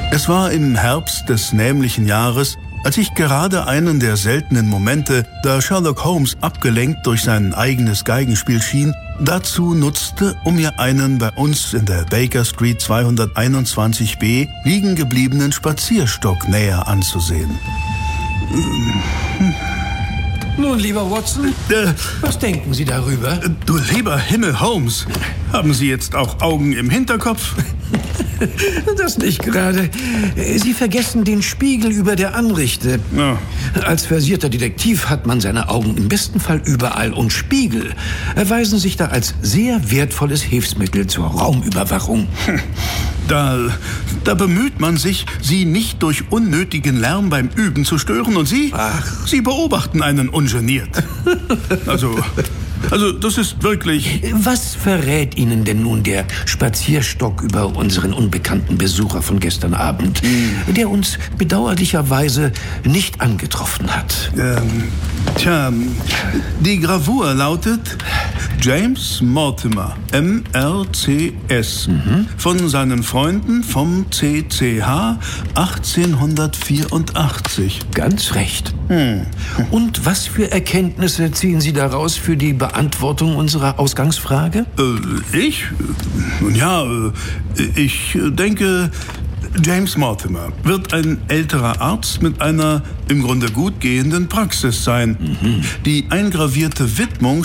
Es war im Herbst des nämlichen Jahres, als ich gerade einen der seltenen Momente, da Sherlock Holmes abgelenkt durch sein eigenes Geigenspiel schien, dazu nutzte, um mir einen bei uns in der Baker Street 221b liegen gebliebenen Spazierstock näher anzusehen. Nun, lieber Watson, was denken Sie darüber? Du lieber Himmel, Holmes, haben Sie jetzt auch Augen im Hinterkopf? Das nicht gerade. Sie vergessen den Spiegel über der Anrichte. Ja. Als versierter Detektiv hat man seine Augen im besten Fall überall, und Spiegel erweisen sich da als sehr wertvolles Hilfsmittel zur Raumüberwachung. Da bemüht man sich, Sie nicht durch unnötigen Lärm beim Üben zu stören, und Sie beobachten einen ungeniert. Also, das ist wirklich... Was verrät Ihnen denn nun der Spazierstock über unseren unbekannten Besucher von gestern Abend, der uns bedauerlicherweise nicht angetroffen hat? Die Gravur lautet James Mortimer, MRCS, von seinen Freunden vom CCH 1884. Ganz recht. Und was für Erkenntnisse ziehen Sie daraus für die Beantwortung unserer Ausgangsfrage? Ich? Nun ja, ich denke, James Mortimer wird ein älterer Arzt mit einer im Grunde gut gehenden Praxis sein. Die eingravierte Widmung